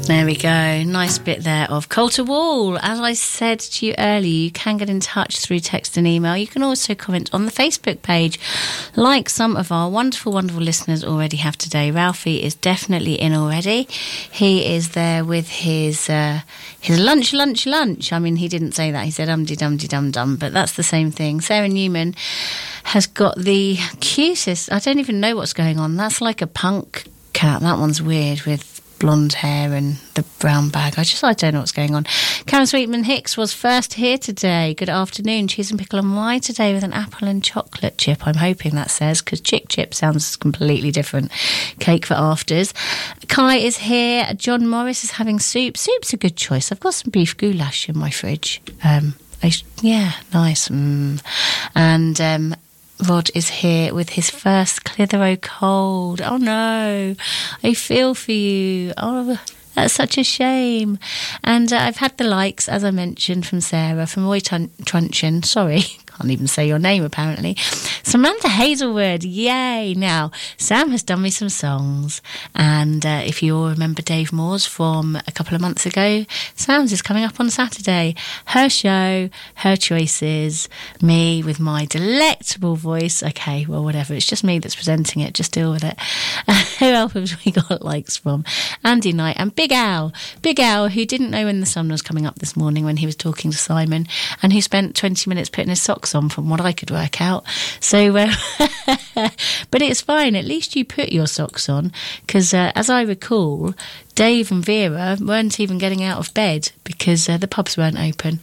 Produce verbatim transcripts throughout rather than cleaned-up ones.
There we go. Nice bit there of Coulter Wall. As I said to you earlier, you can get in touch through text and email. You can also comment on the Facebook page, like some of our wonderful, wonderful listeners already have today. Ralphie is definitely in already. He is there with his uh, his lunch, lunch, lunch. I mean, he didn't say that. He said um-de-dum-de-dum-dum, but that's the same thing. Sarah Newman has got the cutest... I don't even know what's going on. That's like a punk cat. That one's weird with blonde hair and the brown bag. I just I don't know what's going on. Karen Sweetman Hicks was first here today. Good afternoon. Cheese and pickle and rye today with an apple and chocolate chip. I'm hoping that says, because chick chip sounds completely different. Cake for afters. Kai is here. John Morris is having soup. Soup's a good choice. I've got some beef goulash in my fridge. Um, I, yeah, nice. Mm. And um, Rod is here with his first Clitheroe cold. Oh no, I feel for you. Oh, that's such a shame. And uh, I've had the likes, as I mentioned, from Sarah, from Roy Tun- Truncheon. Sorry, can't even say your name apparently. Samantha Hazelwood, yay. Now, Sam has done me some songs, and uh, if you all remember Dave Moores from a couple of months ago, Sam's is coming up on Saturday. Her show, her choices, me with my delectable voice. Okay, well, whatever, it's just me that's presenting it, just deal with it. Who else have we got likes from? Andy Knight and Big Al. Big Al, who didn't know when the sun was coming up this morning when he was talking to Simon, and who spent twenty minutes putting his socks on from what I could work out. So, uh, but it's fine. At least you put your socks on, because uh, as I recall, Dave and Vera weren't even getting out of bed because uh, the pubs weren't open.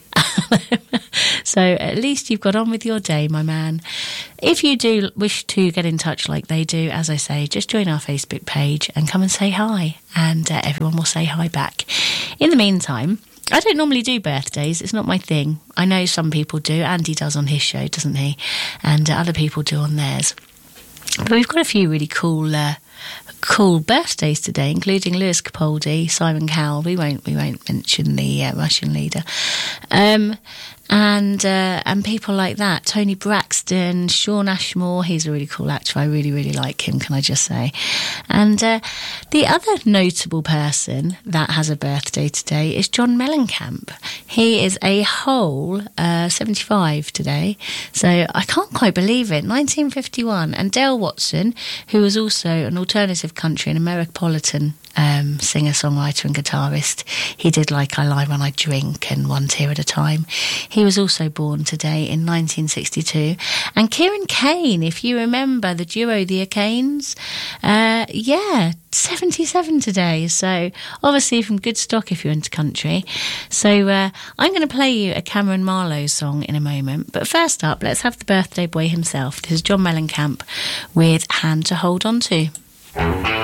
So at least you've got on with your day, my man. If you do wish to get in touch like they do, as I say, just join our Facebook page and come and say hi, and uh, everyone will say hi back. In the meantime, I don't normally do birthdays. It's not my thing. I know some people do. Andy does on his show, doesn't he? And uh, other people do on theirs. But we've got a few really cool uh, cool birthdays today, including Lewis Capaldi, Simon Cowell. We won't we won't mention the uh, Russian leader. Um, and uh, and people like that. Tony Braxton, Sean Ashmore, he's a really cool actor. I really, really like him, can I just say. And uh, the other notable person that has a birthday today is John Mellencamp. He is a whole uh, seventy-five today, so I can't quite believe it. nineteen fifty-one. And Dale Watson, who was also an alternative country and American um, singer, songwriter and guitarist. He did like I Lie When I Drink and One Tear at a Time. He was also born today in nineteen sixty-two. And Kieran Kane, if you remember the duo The O'Kanes, uh, yeah, seventy-seven today. So obviously from good stock if you're into country. So uh, I'm going to play you a Cameron Marlowe song in a moment. But first up, let's have the birthday boy himself. This is John Mellencamp with Hand to Hold On To.